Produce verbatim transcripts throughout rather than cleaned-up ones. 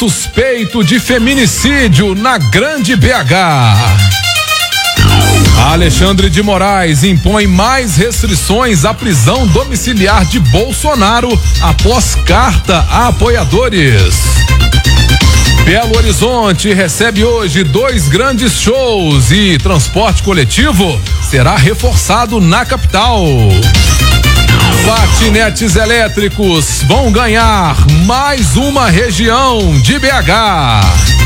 suspeito de feminicídio na Grande B H. Alexandre de Moraes impõe mais restrições à prisão domiciliar de Bolsonaro após carta a apoiadores. Belo Horizonte recebe hoje dois grandes shows e transporte coletivo será reforçado na capital. Patinetes elétricos vão ganhar mais uma região de B H.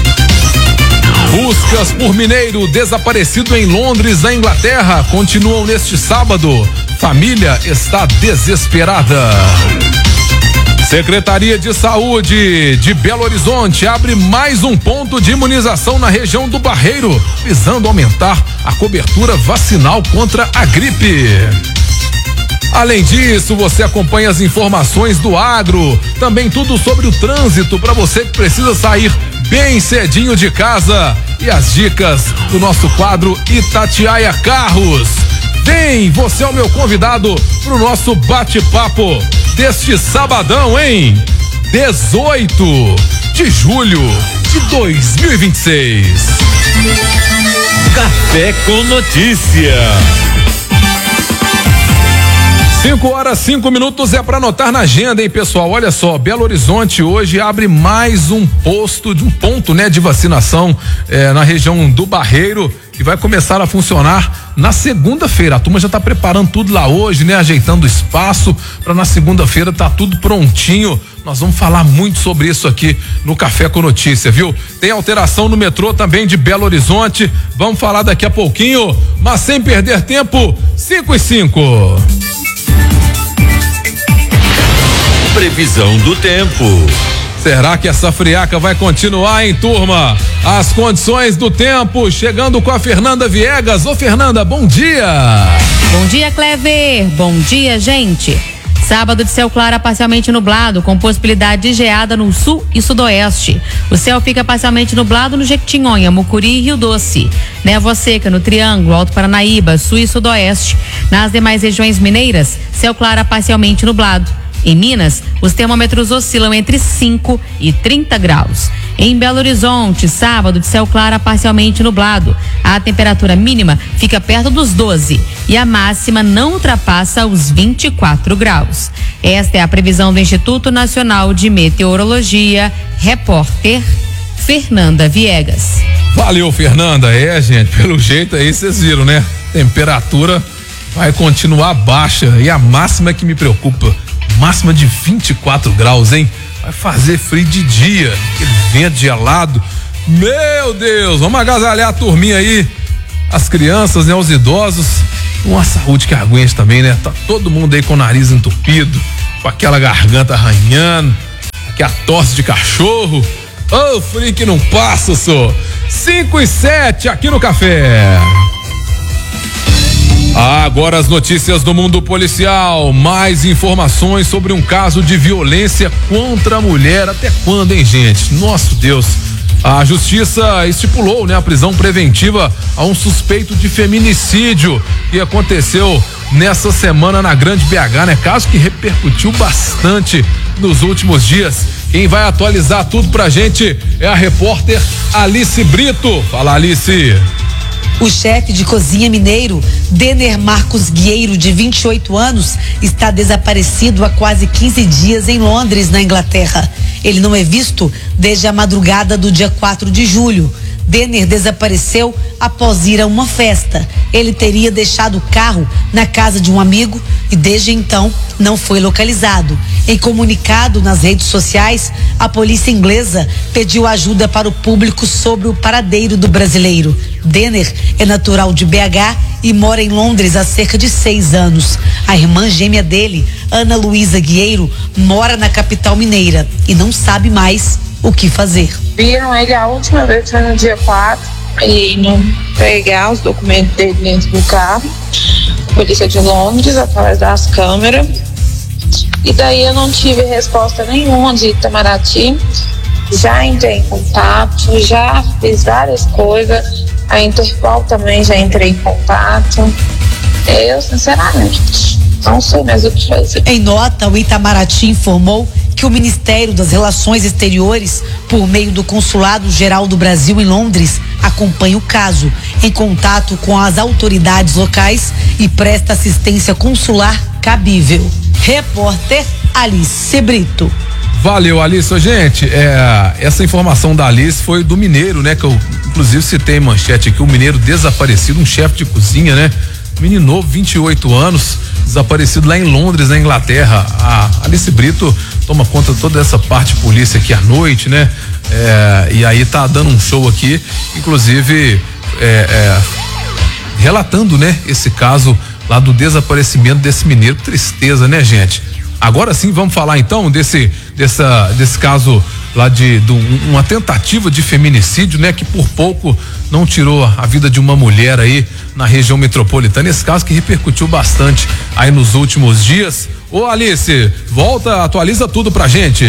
Buscas por mineiro desaparecido em Londres, na Inglaterra, continuam neste sábado. Família está desesperada. Secretaria de Saúde de Belo Horizonte abre mais um ponto de imunização na região do Barreiro, visando aumentar a cobertura vacinal contra a gripe. Além disso, você acompanha as informações do agro, também tudo sobre o trânsito para você que precisa sair bem cedinho de casa e as dicas do nosso quadro Itatiaia Carros. Vem, você é o meu convidado pro nosso bate-papo deste sabadão, hein? dezoito de julho de dois mil e vinte e seis. Café com notícia. cinco horas, cinco minutos é para anotar na agenda, hein, pessoal? Olha só, Belo Horizonte hoje abre mais um posto, de um ponto, né, de vacinação eh, na região do Barreiro, que vai começar a funcionar na segunda-feira. A turma já está preparando tudo lá hoje, né, ajeitando o espaço para na segunda-feira tá tudo prontinho. Nós vamos falar muito sobre isso aqui no Café com Notícia, viu? Tem alteração no metrô também de Belo Horizonte. Vamos falar daqui a pouquinho, mas sem perder tempo. Cinco e cinco. Previsão do tempo. Será que essa friaca vai continuar, hein, turma? As condições do tempo, chegando com a Fernanda Viegas. Ô, Fernanda, bom dia. Bom dia, Clever. Bom dia, gente. Sábado de céu claro a parcialmente nublado, com possibilidade de geada no sul e sudoeste. O céu fica parcialmente nublado no Jequitinhonha, Mucuri e Rio Doce. Névoa seca no Triângulo, Alto Paranaíba, sul e sudoeste. Nas demais regiões mineiras, céu claro a parcialmente nublado. Em Minas, os termômetros oscilam entre cinco e trinta graus. Em Belo Horizonte, sábado de céu claro a parcialmente nublado. A temperatura mínima fica perto dos doze e a máxima não ultrapassa os vinte e quatro graus. Esta é a previsão do Instituto Nacional de Meteorologia. Repórter Fernanda Viegas. Valeu, Fernanda. É, gente, pelo jeito aí vocês viram, né? Temperatura vai continuar baixa e a máxima é que me preocupa. Máxima de vinte e quatro graus, hein? Vai fazer frio de dia, aquele vento gelado. Meu Deus, vamos agasalhar a turminha aí, as crianças, né? Os idosos, uma saúde que aguente também, né? Tá todo mundo aí com o nariz entupido, com aquela garganta arranhando, aquela tosse de cachorro. Ô, oh, frio que não passa, só. cinco e sete aqui no Café. Agora as notícias do mundo policial, mais informações sobre um caso de violência contra a mulher. Até quando, hein, gente? Nosso Deus. A justiça estipulou, né, a prisão preventiva a um suspeito de feminicídio que aconteceu nessa semana na Grande B H, né? Caso que repercutiu bastante nos últimos dias. Quem vai atualizar tudo pra gente é a repórter Alice Brito. Fala, Alice. O chefe de cozinha mineiro, Denner Marcos Guieiro, de vinte e oito anos, está desaparecido há quase quinze dias em Londres, na Inglaterra. Ele não é visto desde a madrugada do dia quatro de julho. Denner desapareceu após ir a uma festa. Ele teria deixado o carro na casa de um amigo e desde então não foi localizado. Em comunicado nas redes sociais, a polícia inglesa pediu ajuda para o público sobre o paradeiro do brasileiro. Denner é natural de B H e mora em Londres há cerca de seis anos. A irmã gêmea dele, Ana Luísa Guieiro, mora na capital mineira e não sabe mais o que fazer. Viram ele a última vez, foi no dia quatro, e não pegar os documentos dele dentro do carro, polícia de Londres, através das câmeras, e daí eu não tive resposta nenhuma de Itamaraty. Já entrei em contato, já fiz várias coisas, a Interpol também já entrei em contato. Eu, sinceramente, Não sei mais o que fazer. Em nota, o Itamaraty informou que o Ministério das Relações Exteriores, por meio do Consulado Geral do Brasil em Londres, acompanha o caso, em contato com as autoridades locais e presta assistência consular cabível. Repórter Alice Brito. Valeu, Alice. Gente, é, essa informação da Alice foi do mineiro, né? Que eu, inclusive, citei em manchete aqui, o mineiro desaparecido, um chefe de cozinha, né? Menino novo, vinte e oito anos, desaparecido lá em Londres, na Inglaterra. A Alice Brito toma conta de toda essa parte de polícia aqui à noite, né? É, e aí tá dando um show aqui, inclusive é, é, relatando, né? Esse caso lá do desaparecimento desse mineiro. Tristeza, né, gente? Agora sim, vamos falar então desse dessa desse caso lá de, de um, uma tentativa de feminicídio, né, que por pouco não tirou a vida de uma mulher aí na região metropolitana. Esse caso que repercutiu bastante aí nos últimos dias. Ô Alice, volta, atualiza tudo pra gente.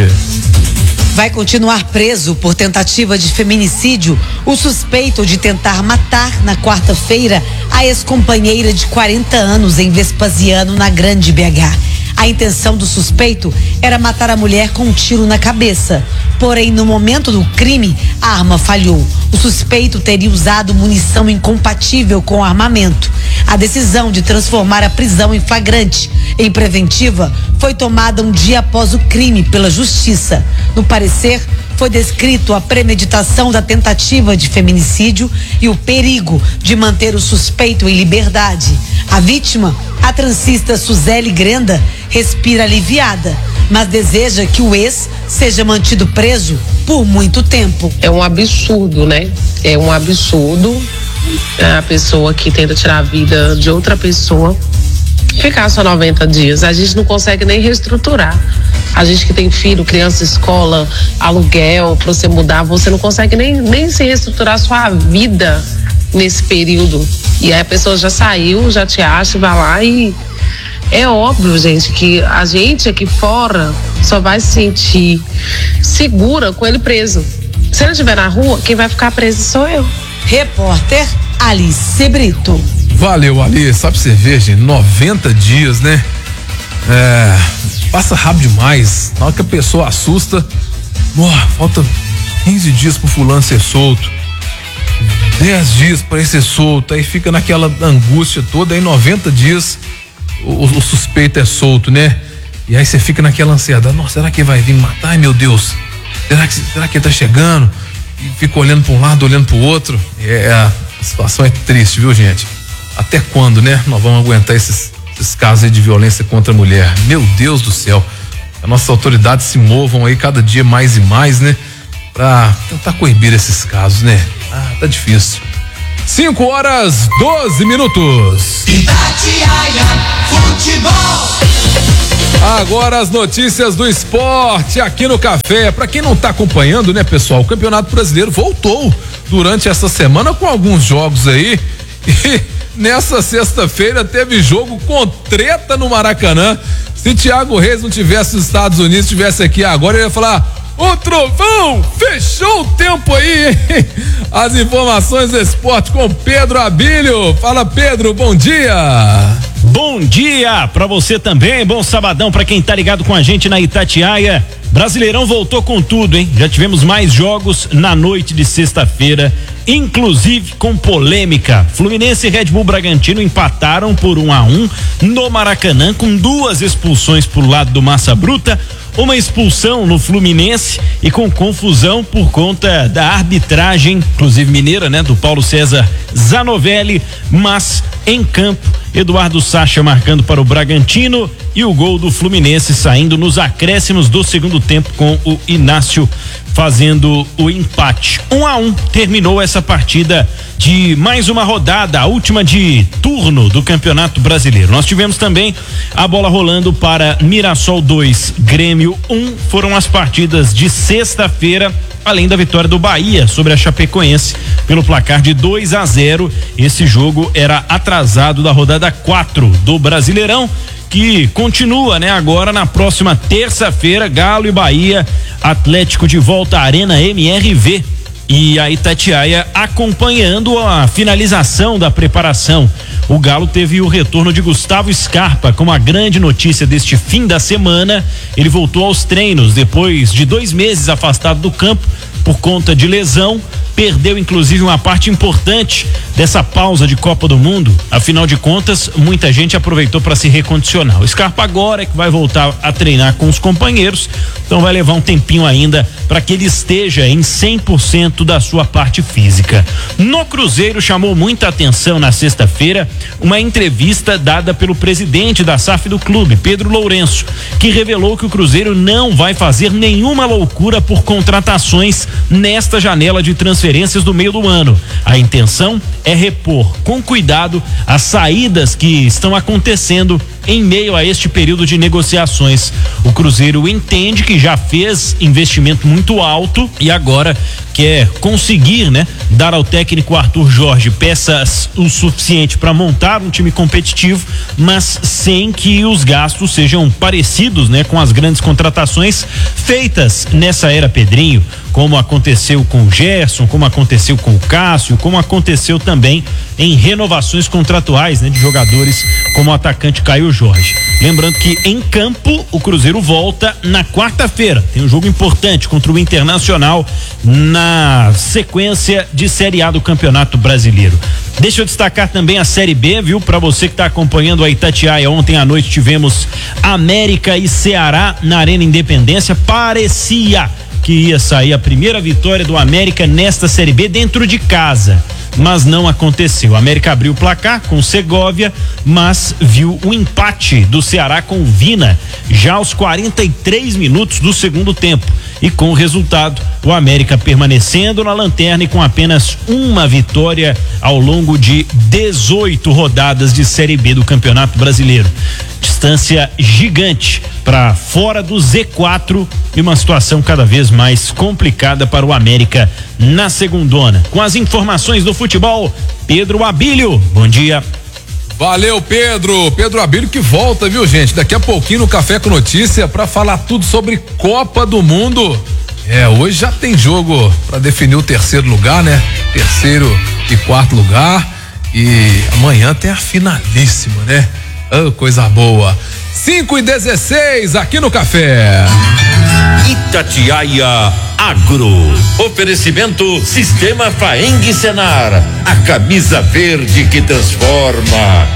Vai continuar preso por tentativa de feminicídio o suspeito de tentar matar na quarta-feira a ex-companheira de quarenta anos em Vespasiano, na Grande B H. A intenção do suspeito era matar a mulher com um tiro na cabeça. Porém, no momento do crime, a arma falhou. O suspeito teria usado munição incompatível com o armamento. A decisão de transformar a prisão em flagrante em preventiva foi tomada um dia após o crime pela Justiça. No parecer, foi descrito a premeditação da tentativa de feminicídio e o perigo de manter o suspeito em liberdade. A vítima, a transista Suzele Grenda, respira aliviada, mas deseja que o ex seja mantido preso por muito tempo. É um absurdo, né? É um absurdo a pessoa que tenta tirar a vida de outra pessoa ficar só noventa dias. A gente não consegue nem reestruturar. A gente que tem filho, criança, escola, aluguel, pra você mudar, você não consegue nem, nem se reestruturar a sua vida nesse período. E aí a pessoa já saiu, já te acha, vai lá e... É óbvio, gente, que a gente aqui fora só vai se sentir segura com ele preso. Se ele estiver na rua, quem vai ficar preso sou eu. Repórter Alice Brito. Valeu, Alice. Sabe você ver, gente, noventa dias, né? É, passa rápido demais. Na hora que a pessoa assusta, oh, falta quinze dias pro fulano ser solto, dez dias para ele ser solto, aí fica naquela angústia toda, aí noventa dias o, o suspeito é solto, né? E aí você fica naquela ansiedade, nossa, será que vai vir me matar? Ai, meu Deus, será que, será que ele tá chegando? E fica olhando para um lado, olhando pro outro. É, a situação é triste, viu, gente? Até quando, né? Nós vamos aguentar esses, esses casos aí de violência contra a mulher? Meu Deus do céu. As nossas autoridades se movam aí cada dia mais e mais, né? Pra tentar coibir esses casos, né? Ah, tá difícil. cinco horas, doze minutos. Itatiaia Futebol. Agora as notícias do esporte aqui no Café. Pra quem não tá acompanhando, né, pessoal? O Campeonato Brasileiro voltou durante essa semana com alguns jogos aí. E nessa sexta-feira teve jogo com treta no Maracanã. Se Thiago Reis não tivesse nos Estados Unidos, estivesse aqui agora, ele ia falar: ô Trovão, fechou o tempo aí, hein? As informações do esporte com Pedro Abílio. Fala, Pedro, bom dia. Bom dia pra você também, bom sabadão pra quem tá ligado com a gente na Itatiaia. Brasileirão voltou com tudo, hein? Já tivemos mais jogos na noite de sexta-feira, inclusive com polêmica. Fluminense e Red Bull Bragantino empataram por um a um no Maracanã, com duas expulsões pro lado do Massa Bruta, uma expulsão no Fluminense e com confusão por conta da arbitragem, inclusive mineira, né? Do Paulo César Zanovelli, mas em campo, Eduardo Sacha marcando para o Bragantino e o gol do Fluminense saindo nos acréscimos do segundo tempo com o Inácio fazendo o empate. Um a um terminou essa partida de mais uma rodada, a última de turno do Campeonato Brasileiro. Nós tivemos também a bola rolando para Mirassol dois, Grêmio um. Foram as partidas de sexta-feira, além da vitória do Bahia sobre a Chapecoense pelo placar de dois a zero. Esse jogo era atrasado da rodada quatro do Brasileirão, que continua, né? Agora na próxima terça-feira, Galo e Bahia, Atlético de volta à Arena M R V. E a Itatiaia acompanhando a finalização da preparação o Galo teve o retorno de Gustavo Scarpa como a grande notícia deste fim da semana. Ele voltou aos treinos depois de dois meses afastado do campo por conta de lesão. Perdeu inclusive uma parte importante dessa pausa de Copa do Mundo. Afinal de contas, muita gente aproveitou para se recondicionar. O Scarpa agora é que vai voltar a treinar com os companheiros, então vai levar um tempinho ainda para que ele esteja em cem por cento da sua parte física. No Cruzeiro, chamou muita atenção na sexta-feira uma entrevista dada pelo presidente da S A F do clube, Pedro Lourenço, que revelou que o Cruzeiro não vai fazer nenhuma loucura por contratações nesta janela de transferências do meio do ano. A intenção é repor com cuidado as saídas que estão acontecendo em meio a este período de negociações. O Cruzeiro entende que já fez investimento muito alto e agora quer conseguir, né, dar ao técnico Arthur Jorge peças o suficiente para montar um time competitivo, mas sem que os gastos sejam parecidos, né, com as grandes contratações feitas nessa era Pedrinho, como aconteceu com o Gerson, como aconteceu com o Cássio, como aconteceu também em renovações contratuais, né, de jogadores como o atacante Caio Jorge. Lembrando que em campo o Cruzeiro volta na quarta-feira. Tem um jogo importante contra o Internacional na sequência de Série A do Campeonato Brasileiro. Deixa eu destacar também a Série B, viu? Para você que está acompanhando a Itatiaia, ontem à noite tivemos América e Ceará na Arena Independência. Parecia que ia sair a primeira vitória do América nesta Série B dentro de casa, mas não aconteceu. O América abriu o placar com o Segovia, mas viu o empate do Ceará com o Vina já aos quarenta e três minutos do segundo tempo. E com o resultado, o América permanecendo na lanterna e com apenas uma vitória ao longo de dezoito rodadas de Série B do Campeonato Brasileiro. Distância gigante para fora do Z quatro e uma situação cada vez mais complicada para o América na segundona. Com as informações do futebol, Pedro Abílio, bom dia. Valeu, Pedro. Pedro Abílio que volta, viu, gente? Daqui a pouquinho no Café com Notícia para falar tudo sobre Copa do Mundo. É, hoje já tem jogo para definir o terceiro lugar, né? Terceiro e quarto lugar. E amanhã tem a finalíssima, né? Oh, coisa boa. cinco e dezesseis aqui no Café. Itatiaia Agro. Oferecimento Sistema Faeng Senar. A camisa verde que transforma.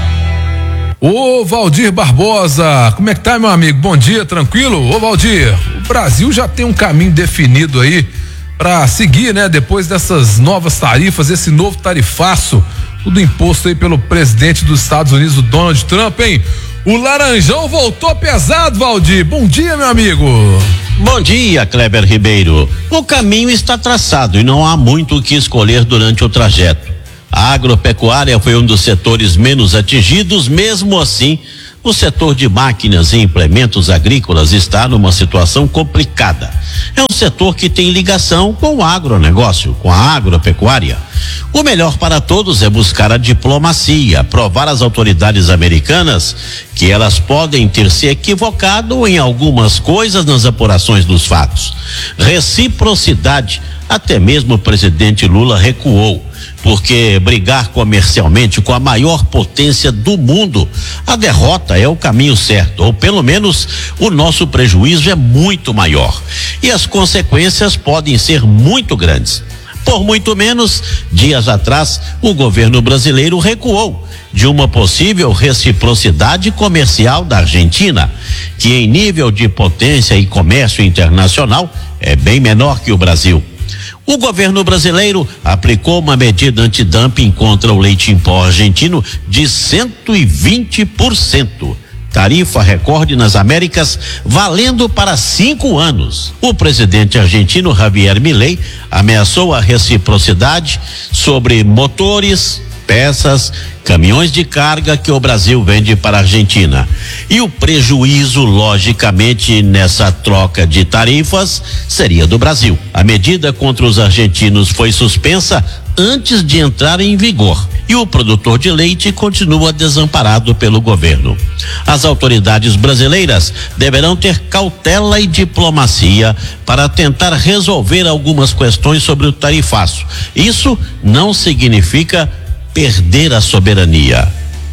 Ô Valdir Barbosa, como é que tá, meu amigo? Bom dia, tranquilo? Ô Valdir, o Brasil já tem um caminho definido aí para seguir, né? Depois dessas novas tarifas, esse novo tarifaço, tudo imposto aí pelo presidente dos Estados Unidos, o Donald Trump, hein? O Laranjão voltou pesado, Valdir. Bom dia, meu amigo. Bom dia, Kleber Ribeiro. O caminho está traçado e não há muito o que escolher durante o trajeto. A agropecuária foi um dos setores menos atingidos, mesmo assim, o setor de máquinas e implementos agrícolas está numa situação complicada. É um setor que tem ligação com o agronegócio, com a agropecuária. O melhor para todos é buscar a diplomacia, provar às autoridades americanas que elas podem ter se equivocado em algumas coisas nas apurações dos fatos. Reciprocidade, até mesmo o presidente Lula recuou, porque brigar comercialmente com a maior potência do mundo, a derrota é o caminho certo, ou pelo menos o nosso prejuízo é muito maior. E as consequências podem ser muito grandes. Por muito menos, dias atrás, o governo brasileiro recuou de uma possível reciprocidade comercial da Argentina, que em nível de potência e comércio internacional é bem menor que o Brasil. O governo brasileiro aplicou uma medida antidumping contra o leite em pó argentino de cento e vinte por cento. Tarifa recorde nas Américas, valendo para cinco anos. O presidente argentino Javier Milei ameaçou a reciprocidade sobre motores, peças, caminhões de carga que o Brasil vende para a Argentina. E o prejuízo, logicamente, nessa troca de tarifas seria do Brasil. A medida contra os argentinos foi suspensa antes de entrar em vigor. E o produtor de leite continua desamparado pelo governo. As autoridades brasileiras deverão ter cautela e diplomacia para tentar resolver algumas questões sobre o tarifaço. Isso não significa perder a soberania.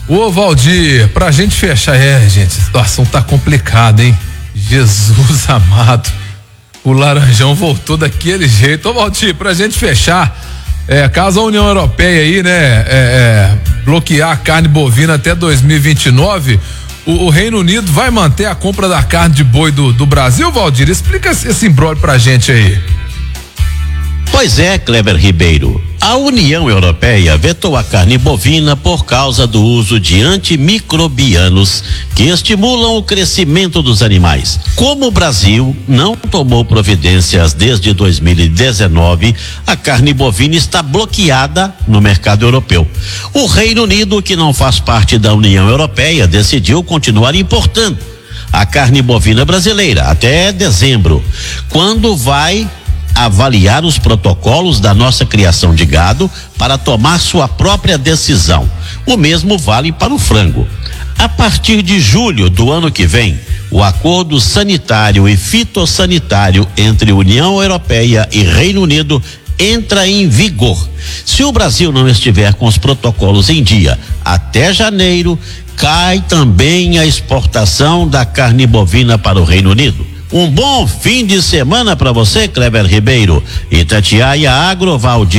Ô Valdir, pra gente fechar, é, gente, a situação tá complicada, hein? Jesus amado, o Laranjão voltou daquele jeito. Ô Valdir, pra gente fechar, é, caso a União Europeia aí, né, é, é, bloquear a carne bovina até dois mil e vinte e nove, o, o Reino Unido vai manter a compra da carne de boi do, do Brasil, Valdir? Explica esse imbróglio pra gente aí. Pois é, Kleber Ribeiro. A União Europeia vetou a carne bovina por causa do uso de antimicrobianos que estimulam o crescimento dos animais. Como o Brasil não tomou providências desde dois mil e dezenove, a carne bovina está bloqueada no mercado europeu. O Reino Unido, que não faz parte da União Europeia, decidiu continuar importando a carne bovina brasileira até dezembro, quando vai avaliar os protocolos da nossa criação de gado para tomar sua própria decisão. O mesmo vale para o frango. A partir de julho do ano que vem, o acordo sanitário e fitossanitário entre União Europeia e Reino Unido entra em vigor. Se o Brasil não estiver com os protocolos em dia até janeiro, cai também a exportação da carne bovina para o Reino Unido. Um bom fim de semana para você, Kleber Ribeiro. Itatiaia Agro, Valdir.